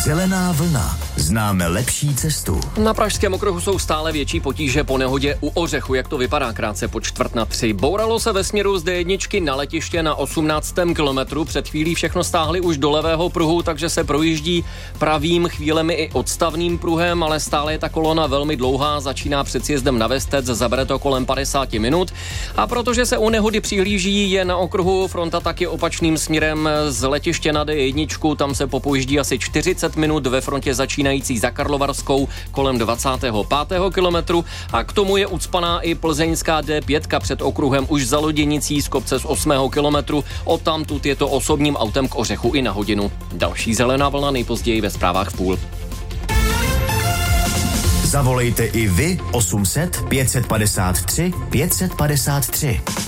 Zelená vlna. Známe lepší cestu. Na pražském okruhu jsou stále větší potíže po nehodě u Ořechu. Jak to vypadá krátce po 2:45? Bouralo se ve směru z D1 na letiště na 18. kilometru. Před chvílí všechno stáhli už do levého pruhu, takže se projíždí pravým, chvílemi i odstavným pruhem, ale stále je ta kolona velmi dlouhá. Začíná před sjezdem na Vestec, zabere to kolem 50 minut. A protože se u nehody přihlíží, je na okruhu fronta taky opačným směrem z letiště na D1. Tam se popojíždí asi 40 minut, ve frontě začínající za Karlovarskou kolem 25. kilometru a k tomu je ucpaná i plzeňská D5 před okruhem už za Loděnicí z kopce z 8. kilometru. Odtamtud je to osobním autem k Ořechu i na hodinu. Další zelená vlna nejpozději ve zprávách v půl. Zavolejte i vy 800 553 553.